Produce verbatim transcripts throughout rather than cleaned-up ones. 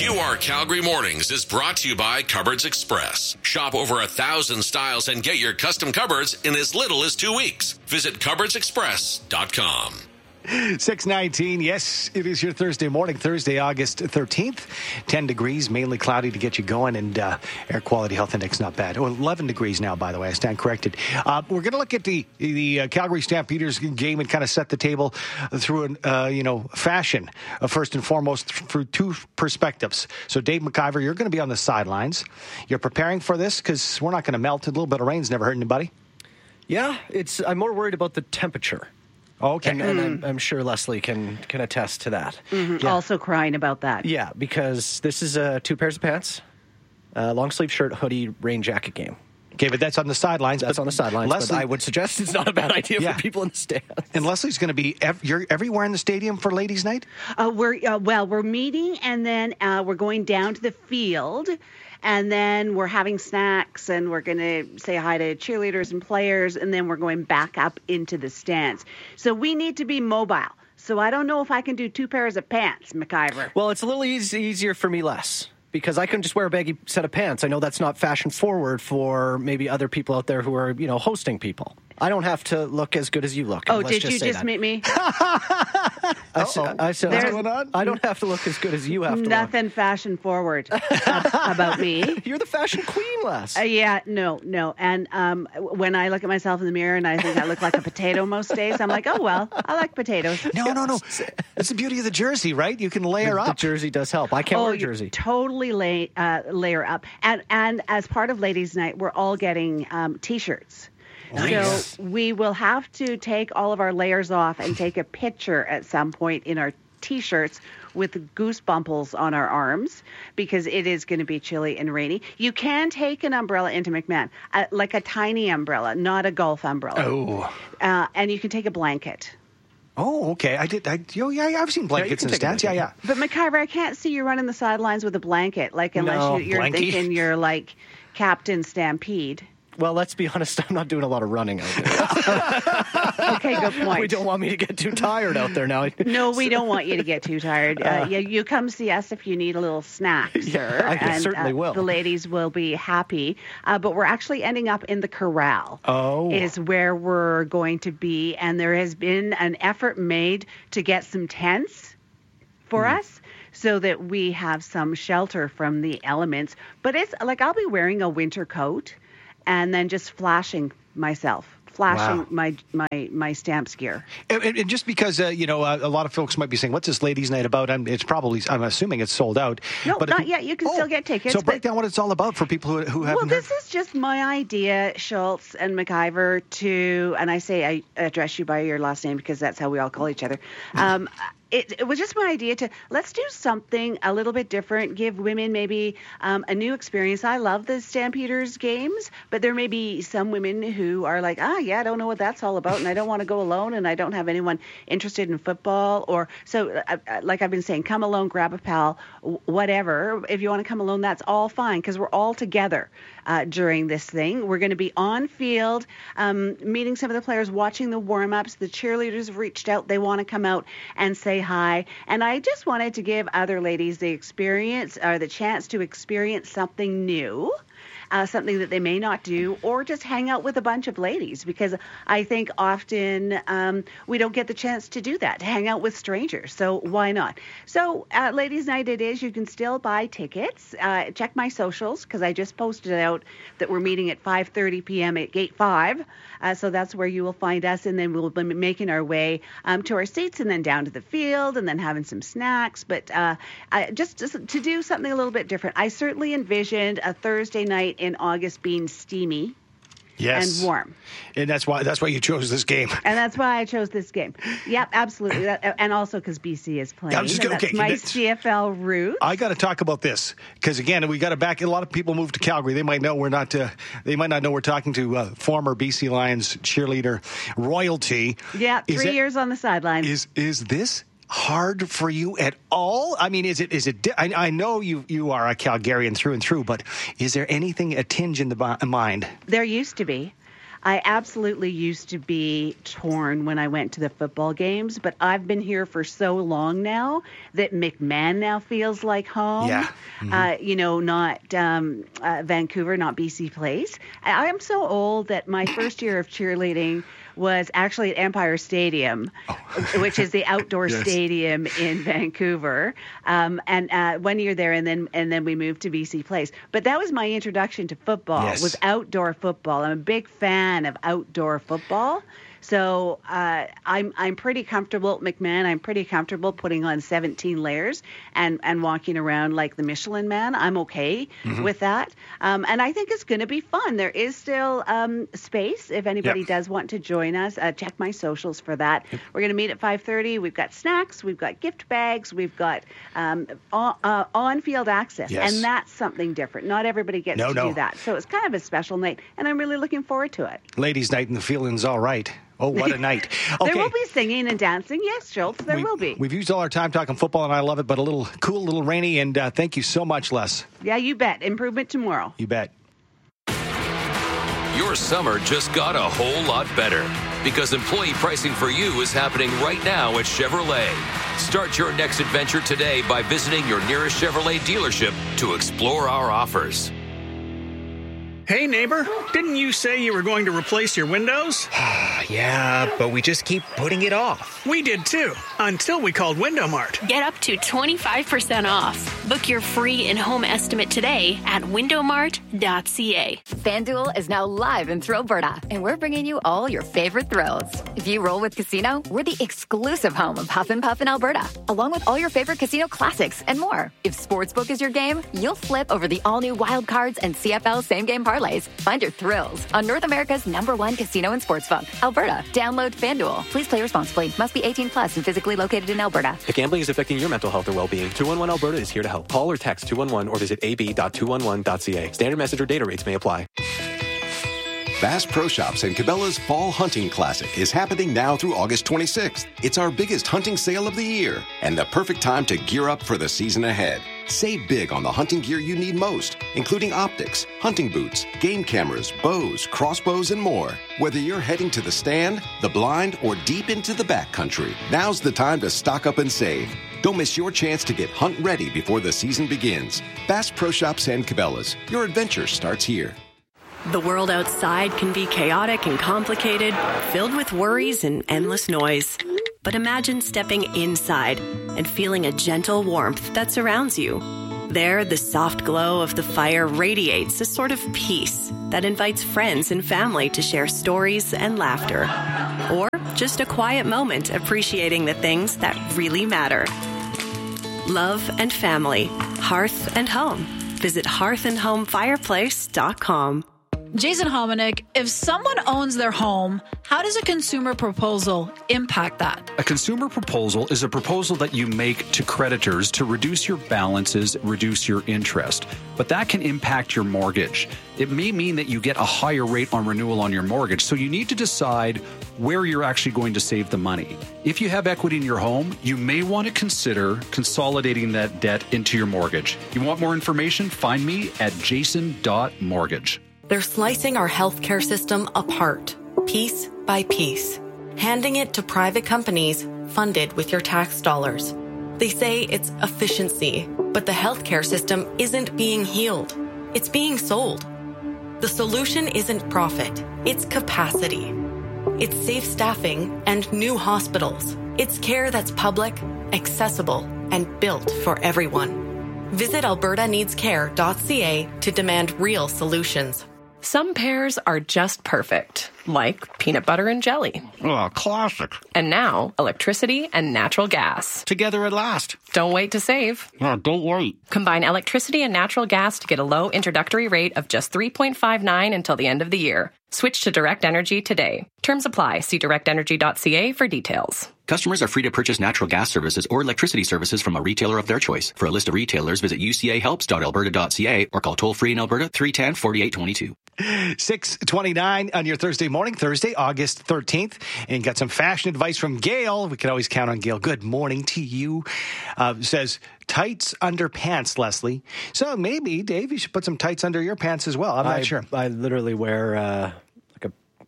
You Are Calgary Mornings is brought to you by Cupboards Express. Shop over a thousand styles and get your custom cupboards in as little as two weeks. Visit cupboards express dot com. six nineteen, yes, it is your Thursday morning, Thursday, August thirteenth. ten degrees, mainly cloudy to get you going, and uh, air quality health index not bad. Oh, eleven degrees now, by the way. I stand corrected. Uh, we're going to look at the the uh, Calgary Stampeders game and kind of set the table through an, uh, you know, fashion, uh, first and foremost, th- through two perspectives. So, Dave McIver, you're going to be on the sidelines. You're preparing for this because we're not going to melt. A little bit of rain's never hurt anybody. Yeah, it's. I'm more worried about the temperature. Okay. And, and I'm, I'm sure Leslie can, can attest to that. Mm-hmm. Yeah. Also crying about that. Yeah, because this is uh, two pairs of pants, uh, long sleeve shirt, hoodie, rain jacket game. Okay, but that's on the sidelines. That's on the sidelines, Leslie, but I would suggest it's not a bad idea yeah. for people in the stands. And Leslie's going to be ev- you're everywhere in the stadium for Ladies' Night? Uh, we're uh, Well, we're meeting, and then uh, we're going down to the field, and then we're having snacks, and we're going to say hi to cheerleaders and players, and then we're going back up into the stands. So we need to be mobile. So I don't know if I can do two pairs of pants, McIver. Well, it's a little easy, easier for me, Les, because I can just wear a baggy set of pants. I know that's not fashion forward for maybe other people out there who are, you know, hosting people. I don't have to look as good as you look. Oh, Let's did just you say just that. meet me? I said, I, said There's- what's going on? I don't have to look as good as you have to Nothing fashion forward about me. look. You're the fashion queen, Les. Uh, yeah, no, no. And um, when I look at myself in the mirror and I think I look like a potato most days, I'm like, oh, well, I like potatoes. No, no, no. That's the beauty of the jersey, right? You can layer the, up. The jersey does help. I can't oh, wear a you jersey. totally lay, uh, layer up. And, and as part of Ladies' Night, we're all getting um, T-shirts. Nice. So we will have to take all of our layers off and take a picture at some point in our T-shirts with goosebumples on our arms because it is going to be chilly and rainy. You can take an umbrella into McMahon, uh, like a tiny umbrella, not a golf umbrella. Oh. Uh, and you can take a blanket. Oh, okay. I did. I, oh, yeah, I've seen blankets can in the take a stands. Yeah, yeah. But McIver, I can't see you running the sidelines with a blanket, like unless No, you, you're blankie. thinking you're like Captain Stampede. Well, let's be honest, I'm not doing a lot of running out there. Okay, good point. We don't want me to get too tired out there now. No, we don't want you to get too tired. Uh, yeah, you come see us if you need a little snack, sir. I and, certainly uh, will. The ladies will be happy. Uh, but we're actually ending up in the corral. Oh. Is where we're going to be. And there has been an effort made to get some tents for Mm. us, so that we have some shelter from the elements. But it's like I'll be wearing a winter coat and then just flashing myself, flashing Wow. my, my my stamps gear. And, and- and just because, uh, you know, uh, a lot of folks might be saying, what's this Ladies' Night about? I'm, it's probably, I'm assuming it's sold out. No, But if not yet. You can still get tickets, So break but- down what it's all about for people who, who Well, haven't this heard. is just my idea, Schultz and McIver, to, and I say I address you by your last name because that's how we all call each other. Um, it, it was just my idea to let's do something a little bit different, give women maybe um, a new experience. I love the Stampeders games, but there may be some women who are like, ah, yeah, I don't know what that's all about, and I don't want to go alone, and I don't have anyone interested in football. Or so, uh, uh, like I've been saying, come alone, grab a pal, w- whatever. If you want to come alone, that's all fine because we're all together uh, during this thing. We're going to be on field, um, meeting some of the players, watching the warm-ups. The cheerleaders have reached out. They want to come out and say hi. And I just wanted to give other ladies the experience or the chance to experience something new. Uh, something that they may not do, or just hang out with a bunch of ladies, because I think often um, we don't get the chance to do that, to hang out with strangers. So why not? So uh, Ladies' Night it is. You can still buy tickets. Uh, check my socials, because I just posted out that we're meeting at five thirty p.m. at Gate five. Uh, so that's where you will find us, and then we'll be making our way um, to our seats and then down to the field and then having some snacks. But uh, I, just, just to do something a little bit different. I certainly envisioned a Thursday night in August being steamy Yes. and warm. And that's why that's why you chose this game. And that's why I chose this game. Yep, absolutely. That, and also because B C is playing. I'm just and gonna- that's okay, my that's- C F L route. I got to talk about this because again, we got to back. A lot of people move to Calgary. They might know we're not. Uh, they might not know we're talking to uh, former B C Lions cheerleader royalty. Yeah, Is three it- years on the sideline. Is is this hard for you at all? I mean, is it is it? di- I, I know you you are a Calgarian through and through, but is there anything a tinge in the bi- mind? There used to be. I absolutely used to be torn when I went to the football games, but I've been here for so long now that McMahon now feels like home. Yeah. Mm-hmm. Uh, you know, not um, uh, Vancouver, not B C Place. I am so old that my first year of cheerleading was actually at Empire Stadium, oh. which is the outdoor yes. stadium in Vancouver. Um, and uh, one year there, and then and then we moved to B C Place. But that was my introduction to football. Yes. Was outdoor football. I'm a big fan of outdoor football. So uh, I'm I'm pretty comfortable, McMahon. I'm pretty comfortable putting on seventeen layers and, and walking around like the Michelin Man. I'm okay mm-hmm. with that, um, and I think it's going to be fun. There is still um, space if anybody yep. does want to join us. Uh, check my socials for that. Yep. We're going to meet at five thirty. We've got snacks, we've got gift bags, we've got um, on, uh, on-field access, yes. and that's something different. Not everybody gets no, to no. do that, so it's kind of a special night, and I'm really looking forward to it. Ladies' night and the feeling's all right. Oh, what a night. Okay. There will be singing and dancing. Yes, Schultz, there we, will be. We've used all our time talking football, and I love it, but a little cool, a little rainy, and uh, thank you so much, Les. Yeah, you bet. Improvement tomorrow. You bet. Your summer just got a whole lot better because employee pricing for you is happening right now at Chevrolet. Start your next adventure today by visiting your nearest Chevrolet dealership to explore our offers. Hey, neighbor, didn't you say you were going to replace your windows? Yeah, but we just keep putting it off. We did too, until we called Window Mart. Get up to twenty-five percent off. Book your free in-home estimate today at window mart dot c a. FanDuel is now live in Thrill Alberta, and we're bringing you all your favorite thrills. If you roll with Casino, we're the exclusive home of Huff and Puff in Alberta, along with all your favorite casino classics and more. If Sportsbook is your game, you'll flip over the all-new Wild Cards and C F L same-game parlays. Find your thrills on North America's number one casino and sportsbook, Alberta. Download FanDuel. Please play responsibly. Must be eighteen plus and physically located in Alberta. If gambling is affecting your mental health or well-being, two one one Alberta is here to help. Call or text two one one or visit a b dot two one one dot c a. Standard message or data rates may apply. Bass Pro Shops and Cabela's Fall Hunting Classic is happening now through August twenty-sixth. It's our biggest hunting sale of the year and the perfect time to gear up for the season ahead. Save big on the hunting gear you need most, including optics, hunting boots, game cameras, bows, crossbows, and more. Whether you're heading to the stand, the blind, or deep into the backcountry, now's the time to stock up and save. Don't miss your chance to get hunt ready before the season begins. Bass Pro Shops and Cabela's. Your adventure starts here. The world outside can be chaotic and complicated, filled with worries and endless noise. But imagine stepping inside and feeling a gentle warmth that surrounds you. There, the soft glow of the fire radiates a sort of peace that invites friends and family to share stories and laughter. Or just a quiet moment appreciating the things that really matter. Love and family, hearth and home. Visit hearth and home fireplace dot com. Jason Hominick, if someone owns their home, how does a consumer proposal impact that? A consumer proposal is a proposal that you make to creditors to reduce your balances, reduce your interest. But that can impact your mortgage. It may mean that you get a higher rate on renewal on your mortgage, so you need to decide where you're actually going to save the money. If you have equity in your home, you may want to consider consolidating that debt into your mortgage. You want more information? Find me at jason dot mortgage. They're slicing our healthcare system apart, piece by piece, handing it to private companies funded with your tax dollars. They say it's efficiency, but the healthcare system isn't being healed. It's being sold. The solution isn't profit, it's capacity. It's safe staffing and new hospitals. It's care that's public, accessible, and built for everyone. Visit alberta needs care dot c a to demand real solutions. Some pairs are just perfect, like peanut butter and jelly. Oh, classic. And now, electricity and natural gas. Together at last. Don't wait to save. Yeah, don't wait. Combine electricity and natural gas to get a low introductory rate of just three point five nine until the end of the year. Switch to Direct Energy today. Terms apply. See direct energy dot c a for details. Customers are free to purchase natural gas services or electricity services from a retailer of their choice. For a list of retailers, visit u c a helps dot alberta dot c a or call toll-free in Alberta three one zero, four eight two two. six twenty-nine on your Thursday morning, Thursday, August thirteenth. And got some fashion advice from Gail. We can always count on Gail. Good morning to you. Uh, says, tights under pants, Leslie. So maybe, Dave, you should put some tights under your pants as well. I'm not I, sure. I literally wear uh, like a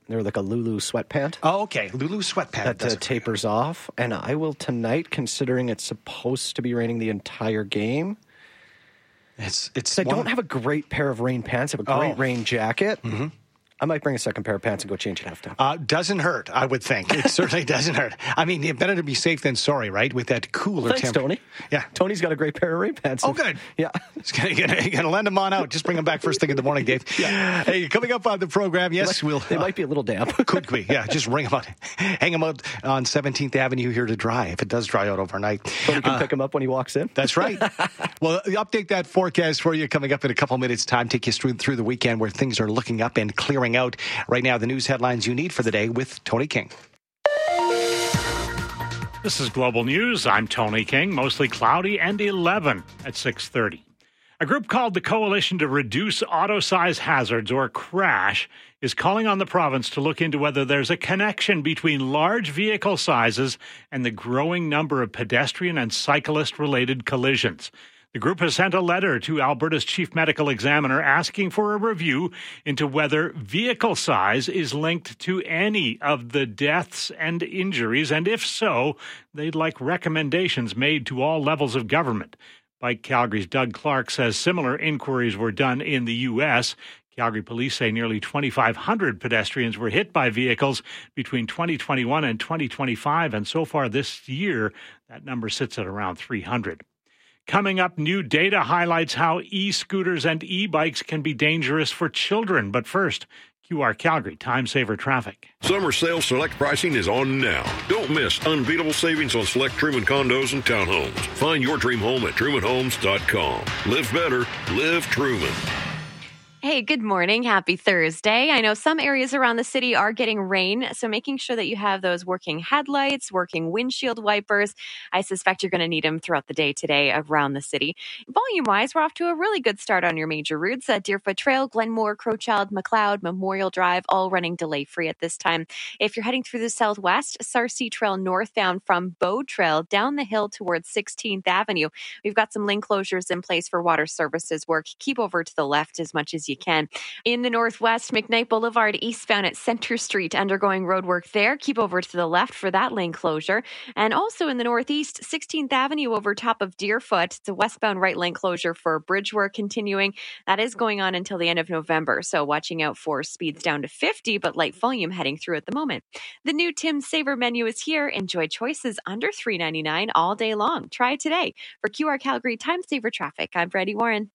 They're like a Lulu sweatpant. Oh, okay. Lulu sweatpant. That uh, tapers off. And I will tonight, considering it's supposed to be raining the entire game. It's it's. I don't have a great pair of rain pants. I have a great oh. rain jacket. Mm-hmm. I might bring a second pair of pants and go change it halftime. Uh, doesn't hurt, I would think. It certainly doesn't hurt. I mean, better to be safe than sorry, right? With that cooler Thanks, temperature. Tony. Yeah. Tony's got a great pair of rain pants. Oh, good. Yeah. You're going to lend them on out. Just bring them back first thing in the morning, Dave. Yeah. Hey, coming up on the program, yes, they might, we'll... They uh, might be a little damp. Could we? Yeah, just ring them out. Hang them out on seventeenth Avenue here to dry, if it does dry out overnight. Tony can uh, pick him up when he walks in. That's right. Well, update that forecast for you coming up in a couple minutes' time. Take you through, through the weekend where things are looking up and clearing out. Right now, the news headlines you need for the day with Tony King. This is Global News. I'm Tony King. Mostly cloudy and eleven at six thirty. A group called the Coalition to Reduce Auto Size Hazards, or CRASH, is calling on the province to look into whether there's a connection between large vehicle sizes and the growing number of pedestrian and cyclist-related collisions. The group has sent a letter to Alberta's chief medical examiner asking for a review into whether vehicle size is linked to any of the deaths and injuries, and if so, they'd like recommendations made to all levels of government. Bike Calgary's Doug Clark says similar inquiries were done in the U S. Calgary police say nearly twenty-five hundred pedestrians were hit by vehicles between twenty twenty-one and twenty twenty-five, and so far this year, that number sits at around three hundred. Coming up, new data highlights how e-scooters and e-bikes can be dangerous for children. But first, Q R Calgary Time Saver Traffic. Summer sale select pricing is on now. Don't miss unbeatable savings on select Truman condos and townhomes. Find your dream home at truman homes dot com. Live better. Live Truman. Hey, good morning. Happy Thursday. I know some areas around the city are getting rain, so making sure that you have those working headlights, working windshield wipers. I suspect you're going to need them throughout the day today around the city. Volume-wise, we're off to a really good start on your major routes. Uh, Deerfoot Trail, Glenmore, Crowchild, McLeod, Memorial Drive, all running delay-free at this time. If you're heading through the southwest, Sarcee Trail northbound from Bow Trail down the hill towards sixteenth Avenue. We've got some lane closures in place for water services work. Keep over to the left as much as you can. In the northwest, McKnight Boulevard eastbound at Center Street, undergoing roadwork there. Keep over to the left for that lane closure. And also in the northeast, sixteenth Avenue over top of Deerfoot. It's a westbound right lane closure for bridge work continuing. That is going on until the end of November. So watching out for speeds down to fifty, but light volume heading through at the moment. The new Tim Saver menu is here. Enjoy choices under three ninety-nine all day long. Try it today. For Q R Calgary Time Saver Traffic, I'm Brady Warren.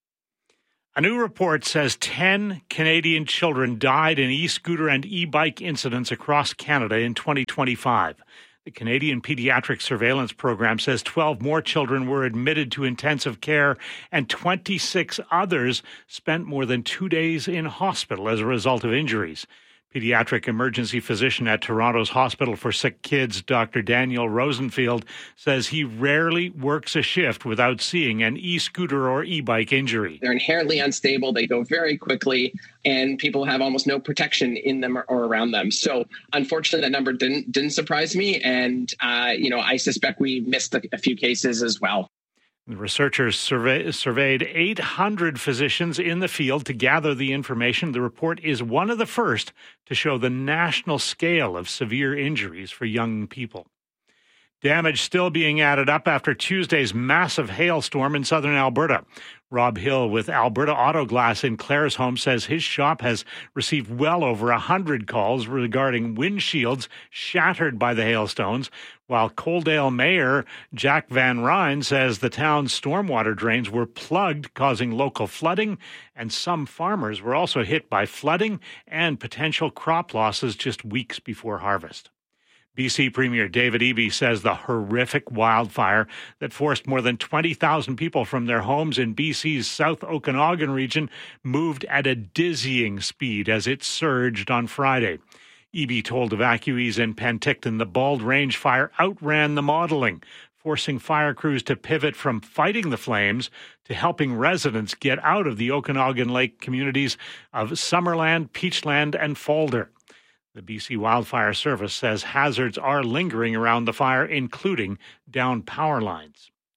A new report says ten Canadian children died in e-scooter and e-bike incidents across Canada in twenty twenty-five. The Canadian Pediatric Surveillance Program says twelve more children were admitted to intensive care and twenty-six others spent more than two days in hospital as a result of injuries. Pediatric emergency physician at Toronto's Hospital for Sick Kids, Doctor Daniel Rosenfield, says he rarely works a shift without seeing an e-scooter or e-bike injury. They're inherently unstable. They go very quickly, and people have almost no protection in them or, or around them. So unfortunately, that number didn't didn't surprise me. And, uh, you know, I suspect we missed a, a few cases as well. The researchers survey, surveyed eight hundred physicians in the field to gather the information. The report is one of the first to show the national scale of severe injuries for young people. Damage still being added up after Tuesday's massive hailstorm in southern Alberta. Rob Hill with Alberta Auto Glass in Claresholm says his shop has received well over one hundred calls regarding windshields shattered by the hailstones, while Coaldale Mayor Jack Van Ryn says the town's stormwater drains were plugged, causing local flooding, and some farmers were also hit by flooding and potential crop losses just weeks before harvest. B C Premier David Eby says the horrific wildfire that forced more than twenty thousand people from their homes in B C's South Okanagan region moved at a dizzying speed as it surged on Friday. Eby told evacuees in Penticton the Bald Range fire outran the modeling, forcing fire crews to pivot from fighting the flames to helping residents get out of the Okanagan Lake communities of Summerland, Peachland, and Folder. The B C Wildfire Service says hazards are lingering around the fire, including downed power lines.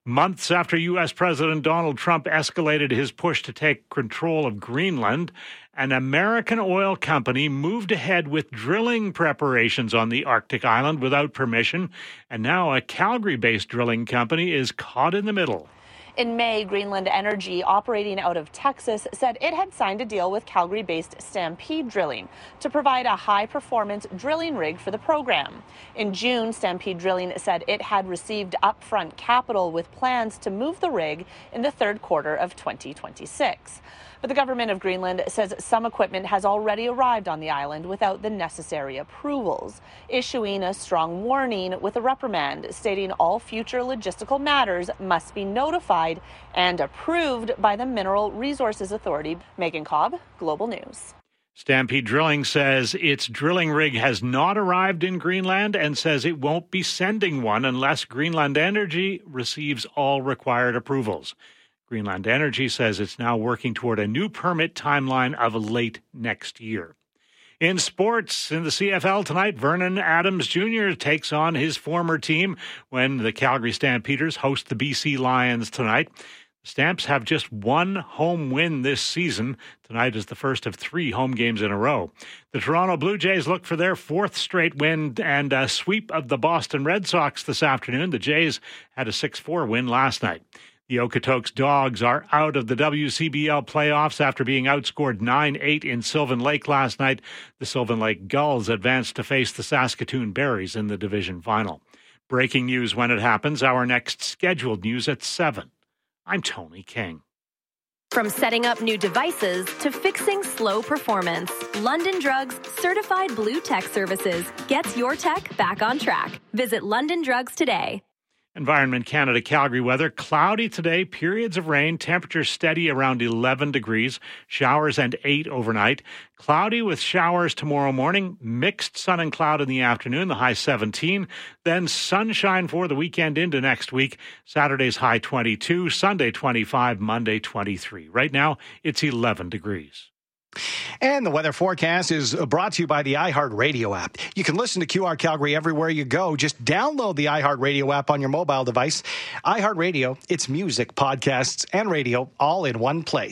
Months after U S. President Donald Trump escalated his push to take control of Greenland, an American oil company moved ahead with drilling preparations on the Arctic island without permission, and now a Calgary-based drilling company is caught in the middle. In May, Greenland Energy, operating out of Texas, said it had signed a deal with Calgary-based Stampede Drilling to provide a high-performance drilling rig for the program. In June, Stampede Drilling said it had received upfront capital with plans to move the rig in the third quarter of twenty twenty-six. But the government of Greenland says some equipment has already arrived on the island without the necessary approvals, issuing a strong warning with a reprimand stating all future logistical matters must be notified and approved by the Mineral Resources Authority. Megan Cobb, Global News. Stampede Drilling says its drilling rig has not arrived in Greenland and says it won't be sending one unless Greenland Energy receives all required approvals. Greenland Energy says it's now working toward a new permit timeline of late next year. In sports, in the C F L tonight, Vernon Adams Junior takes on his former team when the Calgary Stampeders host the B C Lions tonight. The Stamps have just one home win this season. Tonight is the first of three home games in a row. The Toronto Blue Jays look for their fourth straight win and a sweep of the Boston Red Sox this afternoon. The Jays had a six four win last night. The Okotoks Dogs are out of the W C B L playoffs after being outscored nine eight in Sylvan Lake last night. The Sylvan Lake Gulls advanced to face the Saskatoon Berries in the division final. Breaking news when it happens. Our next scheduled news at seven. I'm Tony King. From setting up new devices to fixing slow performance, London Drugs Certified Blue Tech Services gets your tech back on track. Visit London Drugs today. Environment Canada Calgary weather. Cloudy today, periods of rain, temperature steady around eleven degrees, showers and eight overnight. Cloudy with showers tomorrow morning, mixed sun and cloud in the afternoon, the high seventeen. Then sunshine for the weekend into next week. Saturday's high twenty-two, Sunday twenty-five, Monday twenty-three. Right now, it's eleven degrees. And the weather forecast is brought to you by the iHeartRadio app. You can listen to Q R Calgary everywhere you go. Just download the iHeartRadio app on your mobile device. iHeartRadio, it's music, podcasts, and radio all in one place.